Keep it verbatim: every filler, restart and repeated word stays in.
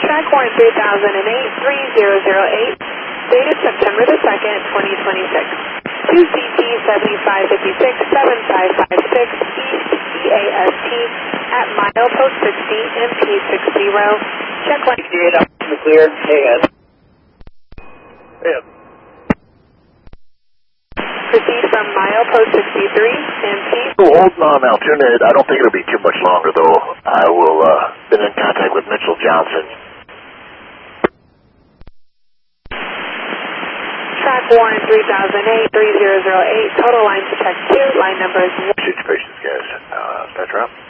Track one three thousand eight, three zero zero eight, dated September the second, twenty twenty-six. two C T seventy-five fifty-six, seven five five six, East E A S T at milepost sixty, M P sixty. Check one. sixty-eight, up in the clear. Hey, guys. Yeah. Proceed from milepost sixty-three, M P. Oh, hold on, Altoona. I don't think it'll be too much longer, though. I will, uh, been in contact with Mitchell Johnson. Track one three thousand eight, three zero zero eight, total line to check two, line number is one. Situations, guys. Uh, Petra.